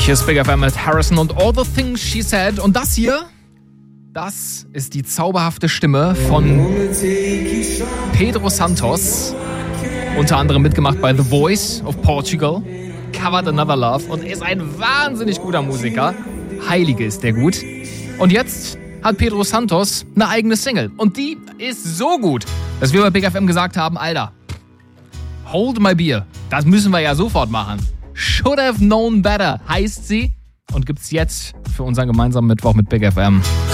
Hier ist Big FM mit Harrison und All the Things She Said. Und das hier, das ist die zauberhafte Stimme von Pedro Santos. Unter anderem mitgemacht bei The Voice of Portugal. Covered Another Love und ist ein wahnsinnig guter Musiker. Heilige ist der gut. Und jetzt hat Pedro Santos eine eigene Single. Und die ist so gut, dass wir bei Big FM gesagt haben, Alter, hold my beer. Das müssen wir ja sofort machen. Should have known better heißt sie und gibt's jetzt für unseren gemeinsamen Mittwoch mit Big FM.